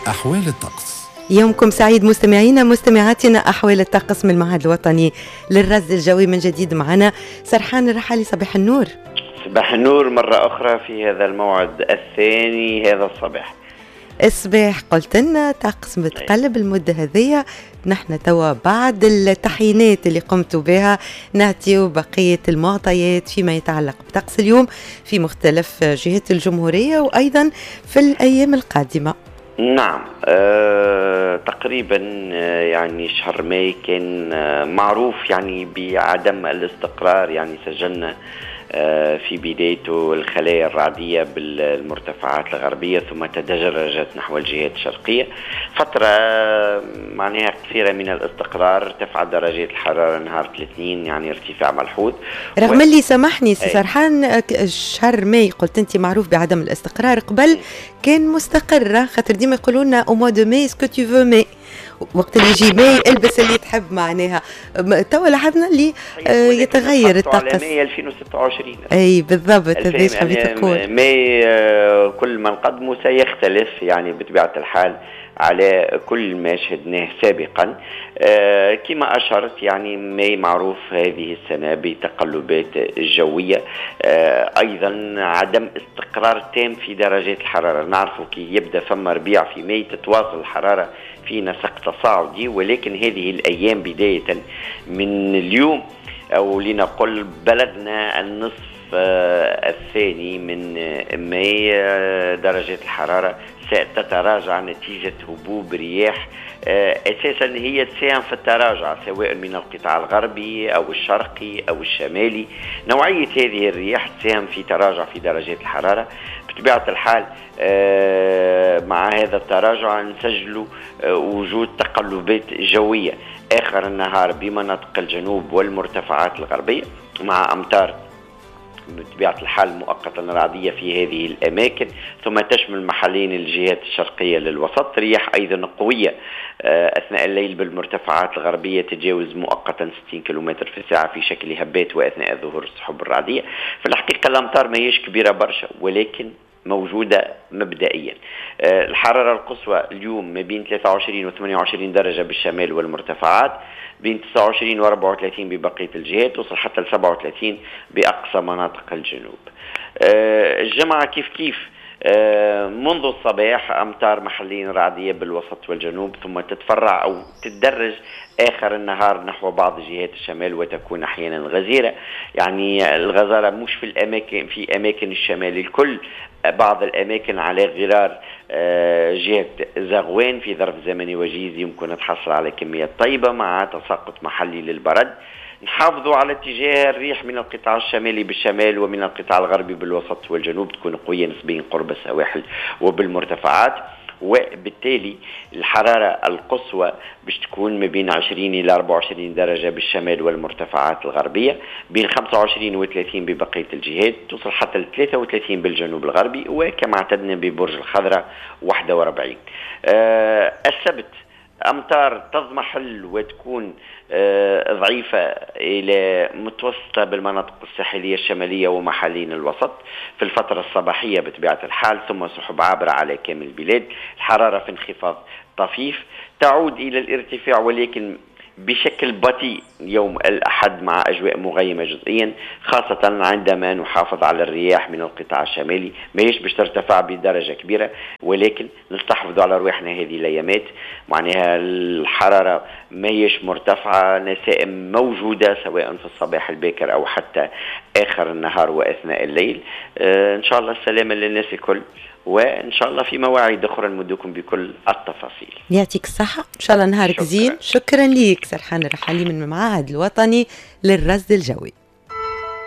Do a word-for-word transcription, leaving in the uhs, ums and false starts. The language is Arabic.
أحوال الطقس. يومكم سعيد مستمعينا مستمعاتنا. أحوال الطقس من المعهد الوطني للرصد الجوي من جديد معنا سرحان الرحالي. صباح النور. صباح النور مرة أخرى في هذا الموعد الثاني هذا الصباح. الصباح قلت لنا طقس متقلب المدة هذية، نحن توا بعد التحيينات اللي قمتوا بها نعطيو بقية المعطيات فيما يتعلق بطقس اليوم في مختلف جهات الجمهورية وأيضا في الأيام القادمة. نعم أه، تقريبا أه يعني شهر ماي كان أه معروف يعني بعدم الاستقرار، يعني سجلنا أه في بدايته الخلايا الرعدية بالمرتفعات الغربية ثم تدرجت نحو الجهات الشرقية. فترة معناها كثيرة من الاستقرار، ارتفعت درجات الحرارة نهار الاثنين، يعني ارتفاع ملحوظ. رغم و... اللي سامحني سي سرحان شهر ماي قلت انت معروف بعدم الاستقرار، قبل كان مستقر، خاطر ديما يقولوا لنا او موا دو ماي اسكو تو فو ماي، وقت اللي يجي ماي البس اللي تحب. معناها توا لاحظنا اللي آه يتغير الطقس. ماي ألفين وستة وعشرين اي بالضبط، هذا حبيت تقول. ماي آه كل ما نقدمه سيختلف يعني بطبيعة الحال على كل ما شهدناه سابقا. آه كما أشرت يعني ماي معروف هذه السنة بتقلبات الجوية، آه أيضا عدم استقرار تام في درجات الحرارة. نعرفوا كي يبدأ ثم ربيع في ماي تتواصل الحرارة في نسق تصاعدي، ولكن هذه الأيام بداية من اليوم أو لنقل بلغنا النصف آه الثاني من ماي آه درجات الحرارة ستتراجع نتيجة هبوب رياح آه أساسا هي تساهم في التراجع سواء من القطاع الغربي أو الشرقي أو الشمالي. نوعية هذه الرياح تساهم في تراجع في درجات الحرارة. بطبيعة الحال آه مع هذا التراجع نسجلوا آه وجود تقلبات جوية آخر النهار بمناطق الجنوب والمرتفعات الغربية مع أمطار بطبيعة الحال مؤقتا رعدية في هذه الأماكن، ثم تشمل محلين الجهات الشرقية للوسط. رياح أيضا قوية أثناء الليل بالمرتفعات الغربية تتجاوز مؤقتا ستين كيلومتر في الساعة في شكل هبات، وأثناء ظهور السحب الرعدية. في الحقيقة الأمطار ما هيش كبيرة برشا ولكن موجودة مبدئيا. أه الحرارة القصوى اليوم ما بين ثلاثة وعشرين و ثمانية وعشرين درجة بالشمال والمرتفعات، بين تسعة وعشرين و أربعة وثلاثين ببقية الجهات، توصل حتى ل سبعة وثلاثين بأقصى مناطق الجنوب. أه الجمعة كيف كيف أه منذ الصباح أمطار محلين رعدية بالوسط والجنوب، ثم تتفرع أو تتدرج آخر النهار نحو بعض جهات الشمال وتكون أحيانا غزيرة. يعني الغزارة مش في الأماكن في أماكن الشمال الكل، بعض الأماكن على غرار جهة زغوان في ظرف زمني وجيز يمكن تحصل على كميات طيبة مع تساقط محلي للبرد. نحافظوا على اتجاه الريح من القطاع الشمالي بالشمال ومن القطاع الغربي بالوسط والجنوب تكون قوية نسبيا قرب السواحل وبالمرتفعات، وبالتالي الحرارة القصوى باش تكون ما بين عشرين إلى أربعة وعشرين درجة بالشمال والمرتفعات الغربية، بين خمسة وعشرين و ثلاثين ببقية الجهات، توصل حتى ل ثلاثة وثلاثين بالجنوب الغربي، وكما اعتدنا ببرج الخضراء واحد وأربعين. آه السبت أمطار تضمحل وتكون آه ضعيفة إلى متوسطة بالمناطق الساحلية الشمالية ومحلين الوسط في الفترة الصباحية بطبيعة الحال، ثم سحب عابرة على كامل البلاد. الحرارة في انخفاض طفيف، تعود إلى الارتفاع ولكن بشكل بطيء يوم الأحد مع أجواء مغيمة جزئيا، خاصة عندما نحافظ على الرياح من القطاع الشمالي. ما هيش باش ترتفع بدرجة كبيرة ولكن نستحفظ على رواحنا هذه الأيامات. معناها الحرارة ما هيش مرتفعة، نسائم موجودة سواء في الصباح الباكر أو حتى آخر النهار وأثناء الليل. آه إن شاء الله السلامة للناس الكل، وإن شاء الله في مواعيد أخرى نمدكم بكل التفاصيل. يعطيك الصحة، إن شاء الله نهارك زين. شكرا ليك سرحان الرحالي من المعهد الوطني للرصد الجوي.